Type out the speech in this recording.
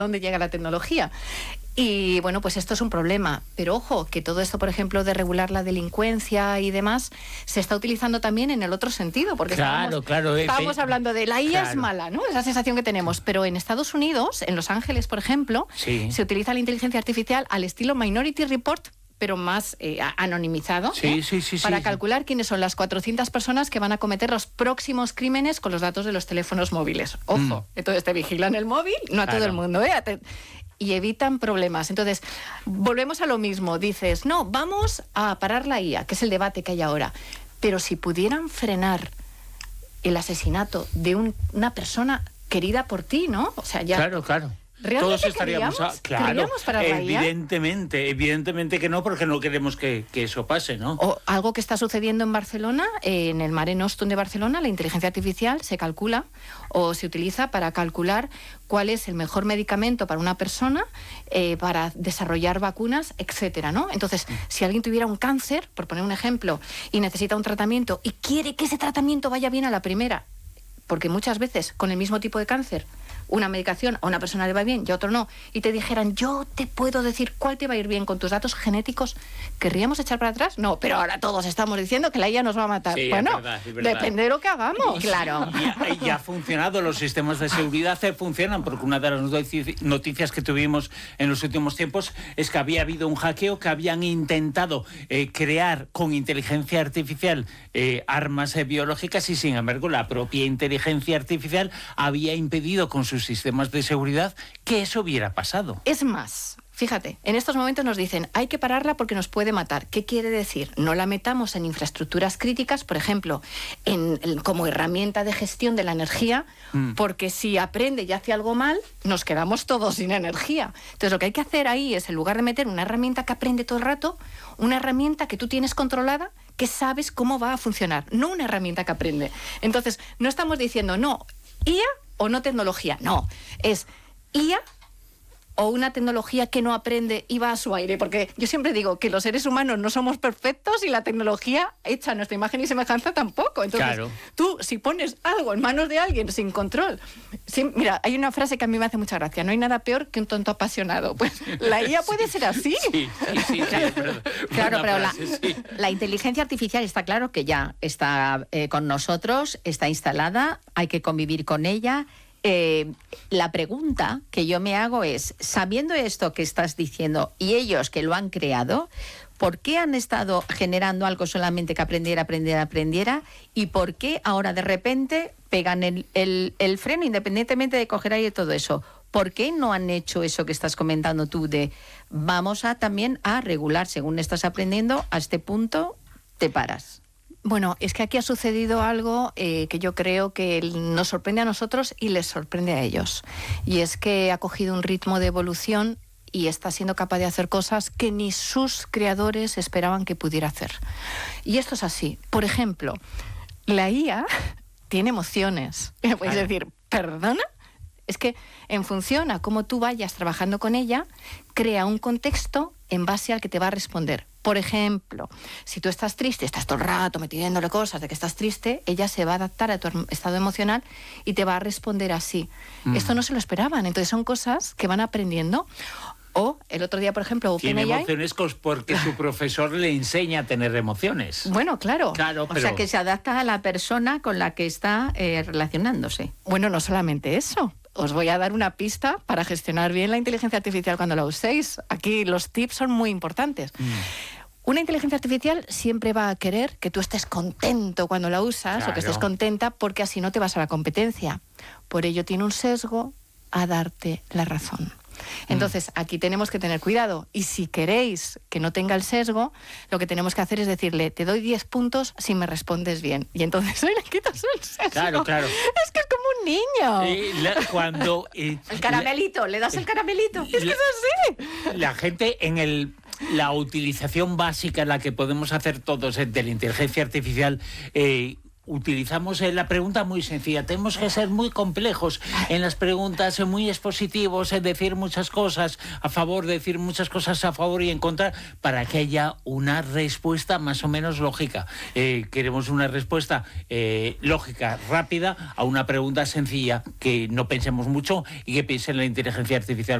dónde llega la tecnología. Y bueno, pues esto es un problema. Pero ojo, que todo esto, por ejemplo, de regular la delincuencia y demás, se está utilizando también en el otro sentido. Porque estábamos hablando de la IA es mala, ¿no? Esa sensación que tenemos. Pero en Estados Unidos, en Los Ángeles, por ejemplo, se utiliza la inteligencia artificial al estilo Minority Report, pero más anonimizado, para calcular quiénes son las 400 personas que van a cometer los próximos crímenes con los datos de los teléfonos móviles. Ojo, entonces te vigilan el móvil, no a todo el mundo, y evitan problemas. Entonces, volvemos a lo mismo. Dices, no, vamos a parar la IA, que es el debate que hay ahora. Pero si pudieran frenar el asesinato de una persona querida por ti, ¿no? O sea, ya... Claro. Todos estaríamos evidentemente que no, porque no queremos que eso pase, ¿no? O algo que está sucediendo en Barcelona, en el Mare Nostrum de Barcelona, la inteligencia artificial se calcula o se utiliza para calcular cuál es el mejor medicamento para una persona, para desarrollar vacunas, etcétera, ¿no? Entonces, si alguien tuviera un cáncer, por poner un ejemplo, y necesita un tratamiento y quiere que ese tratamiento vaya bien a la primera, porque muchas veces con el mismo tipo de cáncer, una medicación a una persona le va bien y a otro no, y te dijeran, yo te puedo decir cuál te va a ir bien con tus datos genéticos, ¿querríamos echar para atrás? No, pero ahora todos estamos diciendo que la IA nos va a matar. Sí, bueno, es verdad. Depende de lo que hagamos. Claro. Y ha funcionado, los sistemas de seguridad funcionan, porque una de las noticias que tuvimos en los últimos tiempos es que había habido un hackeo, que habían intentado crear con inteligencia artificial armas biológicas, y sin embargo la propia inteligencia artificial había impedido con sus sistemas de seguridad que eso hubiera pasado. Es más, fíjate, en estos momentos nos dicen, hay que pararla porque nos puede matar. ¿Qué quiere decir? No la metamos en infraestructuras críticas, por ejemplo, como herramienta de gestión de la energía, porque si aprende y hace algo mal, nos quedamos todos sin energía. Entonces, lo que hay que hacer ahí es, en lugar de meter una herramienta que aprende todo el rato, una herramienta que tú tienes controlada, que sabes cómo va a funcionar, no una herramienta que aprende. Entonces, no estamos diciendo, no, IA o no tecnología, no, es IA o una tecnología que no aprende y va a su aire, porque yo siempre digo que los seres humanos no somos perfectos y la tecnología hecha a nuestra imagen y semejanza tampoco. Entonces, tú, si pones algo en manos de alguien sin control... mira, hay una frase que a mí me hace mucha gracia, no hay nada peor que un tonto apasionado. Pues la IA puede ser así. Claro, pero la inteligencia artificial está claro que ya está con nosotros, está instalada, hay que convivir con ella. La pregunta que yo me hago es, sabiendo esto que estás diciendo y ellos que lo han creado, ¿por qué han estado generando algo solamente que aprendiera? ¿Y por qué ahora de repente pegan el freno independientemente de coger aire y todo eso? ¿Por qué no han hecho eso que estás comentando tú de vamos también a regular según estás aprendiendo, a este punto te paras? Bueno, es que aquí ha sucedido algo que yo creo que nos sorprende a nosotros y les sorprende a ellos. Y es que ha cogido un ritmo de evolución y está siendo capaz de hacer cosas que ni sus creadores esperaban que pudiera hacer. Y esto es así. Por ejemplo, la IA tiene emociones. Me puedes decir, ¿perdona? Es que en función a cómo tú vayas trabajando con ella, crea un contexto en base al que te va a responder. Por ejemplo, si tú estás triste, estás todo el rato metiéndole cosas de que estás triste, ella se va a adaptar a tu estado emocional y te va a responder así. Esto no se lo esperaban, entonces son cosas que van aprendiendo. O el otro día, por ejemplo, tiene emociones porque su profesor le enseña a tener emociones. Bueno, claro. O sea, que se adapta a la persona con la que está relacionándose. Bueno, no solamente eso. Os voy a dar una pista para gestionar bien la inteligencia artificial cuando la uséis. Aquí los tips son muy importantes. Una inteligencia artificial siempre va a querer que tú estés contento cuando la usas, o que estés contenta, porque así no te vas a la competencia. Por ello tiene un sesgo a darte la razón. Entonces, aquí tenemos que tener cuidado. Y si queréis que no tenga el sesgo, lo que tenemos que hacer es decirle, te doy 10 puntos si me respondes bien. Y entonces le quitas el sesgo. Claro. Es que es como un niño. El caramelito, le das el caramelito. Es que es así. La gente la utilización básica en la que podemos hacer todos de la inteligencia artificial... utilizamos la pregunta muy sencilla. Tenemos que ser muy complejos en las preguntas, muy expositivos, decir muchas cosas a favor, decir muchas cosas a favor y en contra, para que haya una respuesta más o menos lógica. Queremos una respuesta lógica, rápida, a una pregunta sencilla, que no pensemos mucho y que piense en la inteligencia artificial.